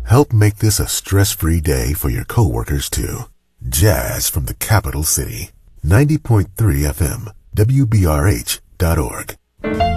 Help make this a stress-free day for your coworkers too. Jazz from the capital city. 90.3 FM, WBRH.org.